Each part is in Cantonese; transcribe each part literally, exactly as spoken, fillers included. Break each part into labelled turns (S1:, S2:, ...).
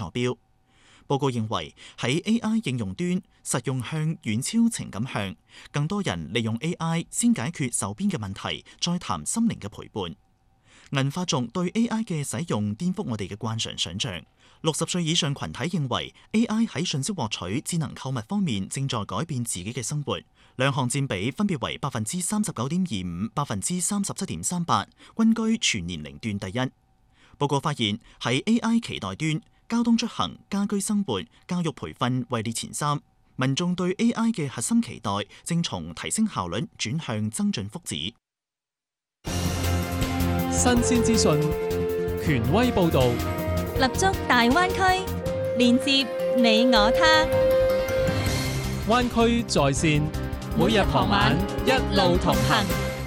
S1: 坐標。報告認為喺 A I 應用端，實用向遠超情感向，更多人利用 A I 先解決手邊嘅問題，再談心靈嘅陪伴。銀髮族對 A I 嘅使用顛覆我哋嘅慣常想像。六十歲以上群體認為 A I 喺信息獲取、智能購物方面正在改變自己嘅生活，兩項佔比分別為百分之三十九點二五、百分之三十七點三八，均居全年齡段第一。報告發現喺 A I 期待端，交通出行、家居生活、教育培訓位列前三。民眾對 A I 嘅核心期待正從提升效率轉向增進福祉。
S2: 新鮮資訊，權威報導，
S3: 立足大灣區，連接你我他。
S2: 灣區在線，每日傍晚一路同行。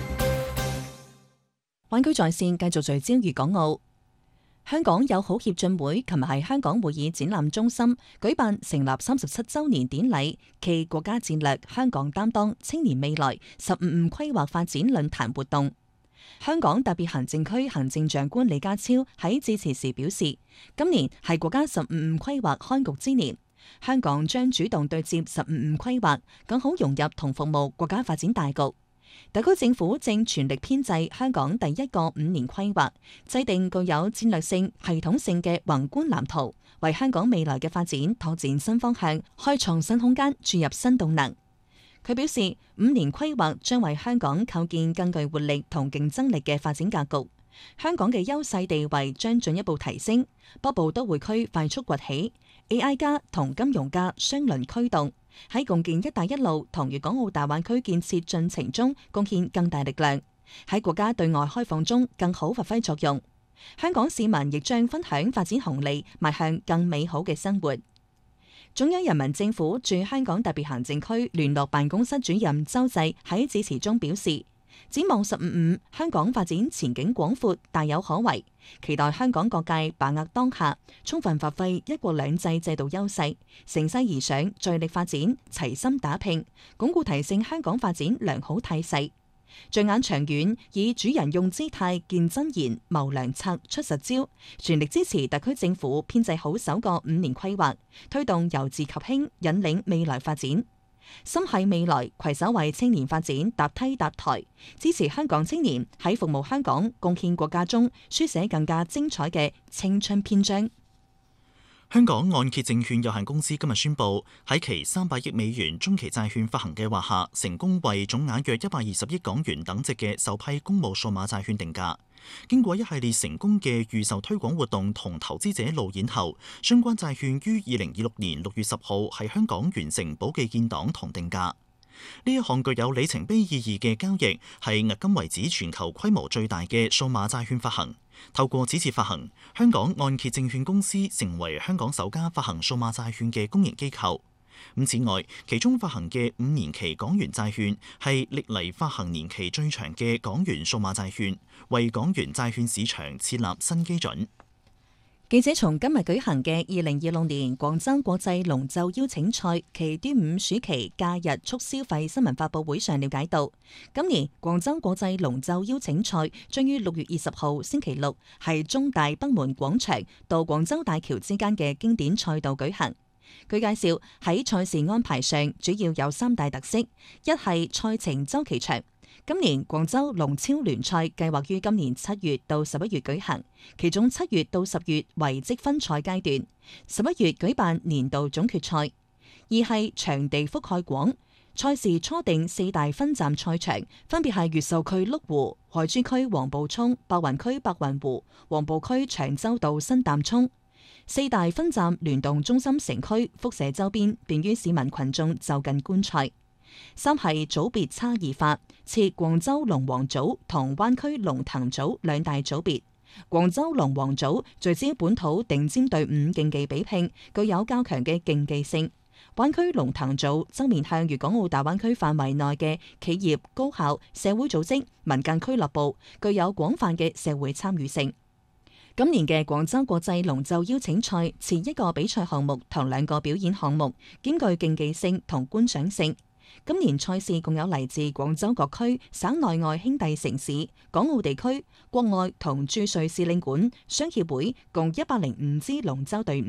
S4: 灣區在線繼續聚焦粵港澳。香港友好協進會琴日喺香港會議展覽中心舉辦成立三十七週年典禮暨國家戰略香港擔當青年未來十五五規劃發展論壇活動。香港特別行政區行政長官李家超喺致辭時表示，今年係國家十五五規劃開局之年，香港將主動對接十五五規劃，更好融入同服務國家發展大局。特區政府正全力編製香港第一個五年規劃，制定具有戰略性、系統性嘅宏觀藍圖，為香港未來嘅發展拓展新方向，開創新空間，注入新動能。佢表示，五年規劃將為香港構建更具活力同競爭力嘅發展格局。香港嘅優勢地位將進一步提升，北部都會區快速崛起 ，A I 加同金融加雙輪驅動，喺共建一帶一路同粵港澳大灣區建設進程中貢獻更大力量，喺國家對外開放中更好發揮作用。香港市民亦將分享發展紅利，邁向更美好嘅生活。中央人民政府駐香港特別行政區聯絡辦公室主任周濟喺致辭中表示，展望十五五，香港發展前景廣闊，大有可為，期待香港各界把握當下，充分發揮一國兩制制度優勢，乘勢而上，聚力發展，齊心打拼，鞏固提升香港發展良好態勢。着眼長遠，以主人用姿態見真言，謀良策出實招，全力支持特區政府編製好首個五年規劃，推動由治及興，引領未來發展。心繫未來，攜手為青年發展搭梯搭台，支持香港青年喺服務香港、貢獻國家中書寫更加精彩嘅青春篇章。
S1: 香港按揭證券有限公司今日宣布，喺其三百億美元中期債券發行計劃下，成功為總額約一百二十億港元等值嘅首批公募數碼債券定價。經過一系列成功嘅預售推廣活動同投資者路演後，相關債券於二零二六年六月十號喺香港完成保記建檔同定價。呢一項具有里程碑意義嘅交易係迄今為止全球規模最大嘅數碼債券發行。透過此次發行，香港按揭證券公司成為香港首家發行數碼債券嘅公營機構。咁此外，其中發行嘅五年期港元債券係歷嚟發行年期最長嘅港元數碼債券，為港元債券市場設立新基準。
S4: 記者從今日舉行嘅二零二六年廣州國際龍舟邀請賽暨端午暑期假日促消費新聞發佈會上了解到，今年廣州國際龍舟邀請賽將於六月二十號星期六喺中大北門廣場到廣州大橋之間嘅經典賽道舉行。據介紹，喺賽事安排上主要有三大特色，一係賽程周期長。今年廣州龍超聯賽計劃於今年七月到十一月舉行，其中七月到十月為積分賽階段，十一月舉辦年度總決賽。二係場地覆蓋廣，賽事初定四大分站賽場，分別係越秀區麓湖、海珠區黃埔涌、白雲區白雲湖、黃埔區長洲道新淡涌。四大分站聯動中心城區，輻射周邊，便於市民群眾就近觀賽。三係組別差異化，設廣州龍王組同灣區龍騰組兩大組別。廣州龍王組聚焦本土頂尖隊伍競技比拼，具有較強嘅競技性；灣區龍騰組則面向粵港澳大灣區範圍內嘅企業、高校、社會組織、民間俱樂部，具有廣泛嘅社會參與性。今年嘅廣州國際龍舟邀請賽設一個比賽項目同兩個表演項目，兼具競技性同觀賞性。今年賽事共有嚟自廣州各區、省內外兄弟城市、港澳地區、國外同駐瑞使領館、商協會共一百零五支龍舟隊伍。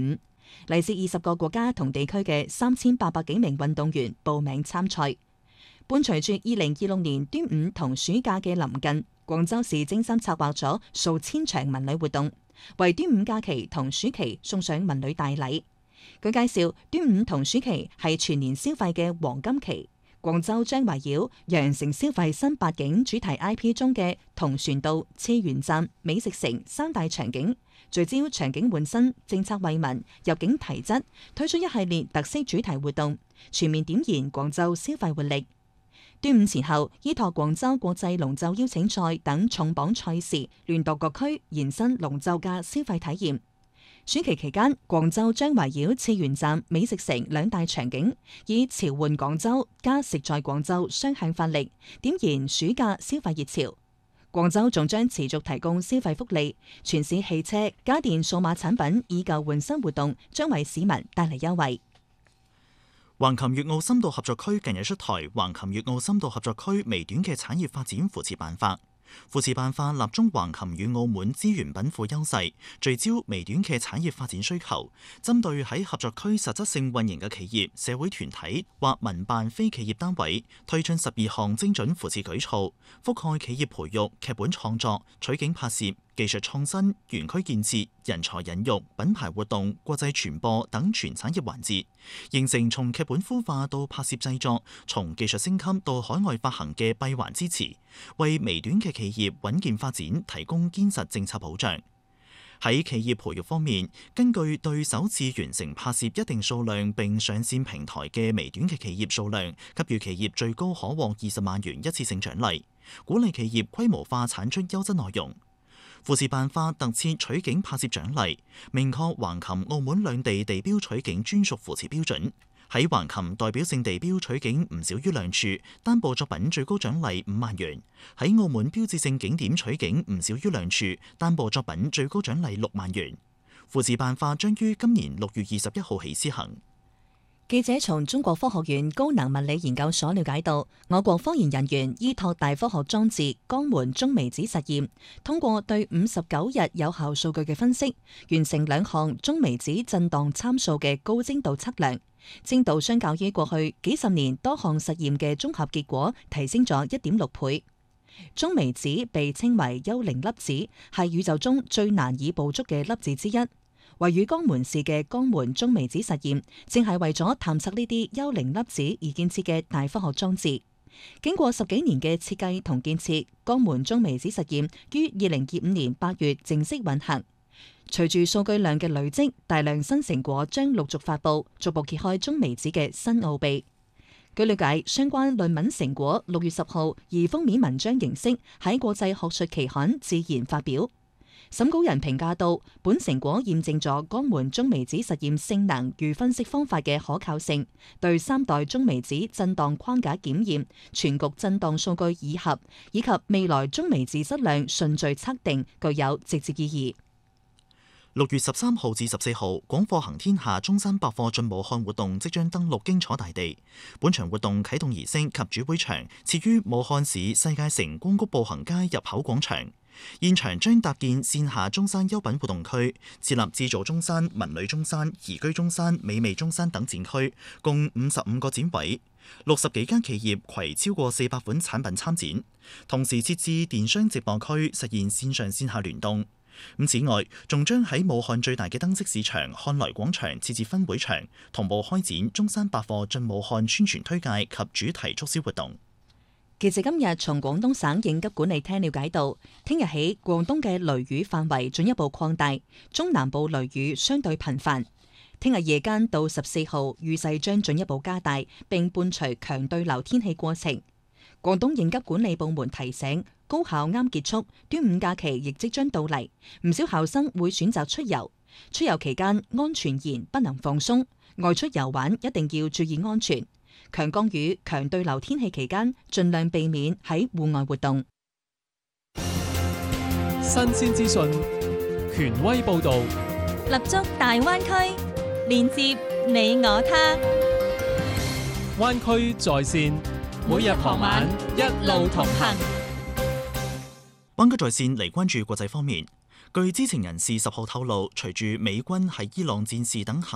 S4: 嚟自二十個國家同地區嘅三千八百幾名運動員報名參賽。伴隨住二零二六年端午同暑假嘅臨近，廣州市精心策劃咗數千場文旅活動，為端午假期同暑期送上文旅大禮。據介紹，端午同暑期係全年消費嘅黃金期。廣州將圍繞羊城消費新八景主題 I P 中嘅同船渡、次元站、美食城三大場景，聚焦場景換新、政策惠民、入境提質，推出一系列特色主題活動，全面點燃廣州消費活力。端午前後，依託廣州國際龍舟邀請賽等重磅賽事，聯絡各區延伸龍舟嘅消費體驗。暑期期間，廣州將圍繞次元站、美食城兩大場景，以潮玩廣州加食在廣州雙向發力，點燃暑假消費熱潮。廣州仲將持續提供消費福利，全市汽車、家電、數碼產品以舊換新活動，將為市民帶嚟優惠。
S1: 橫琴粵澳深度合作區近日出台《橫琴粵澳深度合作區微短嘅產業發展扶持辦法》。扶持辦法立中橫琴與澳門資源稟賦優勢，聚焦微短嘅產業發展需求，針對喺合作區實質性運營嘅企業、社會團體或民辦非企業單位，推進十二項精準扶持舉措，覆蓋企業培育、劇本創作、取景拍攝、技術創新、園區建設、人才引育、品牌活動、國際傳播等全產業環節，形成從劇本孵化到拍攝製作，從技術升級到海外發行嘅閉環支持，為微短嘅企業穩健發展提供堅實政策保障。喺企業培育方面，根據對首次完成拍攝一定數量並上線平台嘅微短嘅企業數量，給予企業最高可獲二十萬元一次性獎勵，鼓勵企業規模化產出優質內容。扶持辦法特設取景拍攝獎勵，明確橫琴、澳門兩地地標取景專屬扶持標準。喺橫琴代表性地標取景唔少於兩處，單部作品最高獎勵五萬元；喺澳門標誌性景點取景唔少於兩處，單部作品最高獎勵六萬元。扶持辦法將於今年六月二十一號起施行。
S4: 記者從中國科學院高能物理研究所了解到，我國科研人員依託大科學裝置江門中微子實驗，通過對五十九日有效數據嘅分析，完成兩項中微子震盪參數嘅高精度測量，精度相較於過去幾十年多項實驗嘅綜合結果提升咗一點六倍。中微子被稱為幽靈粒子，係宇宙中最難以捕捉嘅粒子之一。位於江門市嘅江門中微子實驗，正係為咗探測呢啲幽靈粒子而建設嘅大科學裝置。經過十幾年嘅設計同建設，江門中微子實驗於二零二五年八月正式運行。隨住數據量嘅累積，大量新成果將陸續發佈，逐步揭開中微子嘅新奧秘。據了解，相關論文成果六月十號以封面文章形式喺國際學術期刊《自然》發表。審稿人評價到，本成果驗證咗江門中微子實驗性能與分析方法嘅可靠性，對三代中微子震盪框架檢驗、全局震盪數據擬合以及未來中微子質量順序測定具有直接意義。
S1: 六月十三號至十四號，廣貨行天下中山百貨進武漢活動即將登陸荊楚大地。本場活動啟動儀式及主會場設於武漢市世界城光谷步行街入口廣場。現場將搭建線下中山優品活動區，設立製造中山、文旅中山、宜居中山、美味中山等展區，共五十五個展位，六十幾間企業攜超過四百款產品參展。同時設置電商直播區，實現線上線下聯動。咁此外，仲將喺武漢最大嘅燈飾市場漢來廣場設置分會場，同步開展中山百貨進武漢宣傳推介及主題促銷活動。
S4: 記者今日從廣東省應急管理廳了解到，聽日起廣東嘅雷雨範圍進一步擴大，中南部雷雨相對頻繁。聽日夜間到十四號雨勢將進一步加大，並伴隨強對流天氣過程。廣東應急管理部門提醒，高考啱結束，端午假期亦即將到嚟，唔少考生會選擇出遊。出遊期間安全言不能放鬆，外出遊玩一定要注意安全。強降雨、強對流天氣期間，盡量避免喺戶外活動。
S2: 新鮮資訊，權威報導，
S3: 立足大灣區，連接你我他。
S2: 灣區在線，每日傍晚一路同行。
S1: 灣區在線嚟關注國際方面。據知情人士十號透露，隨住美軍喺伊朗戰事等行